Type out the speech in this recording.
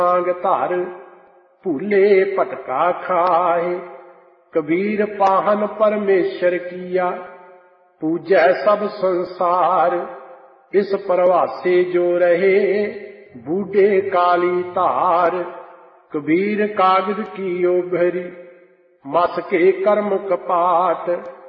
मांग धर भूले भटका खाए। कबीर पाहन परमेश्वर किया पूजै सब संसार। इस परवासे जो रहे बूढ़े काली धार। कबीर कागज की भरी मस के कर्म कपाट।